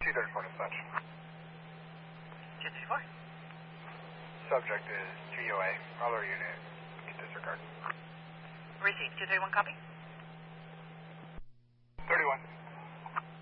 234 dispatch. 234. Subject is GOA. Other unit can disregard. Received. 231 copy. 31.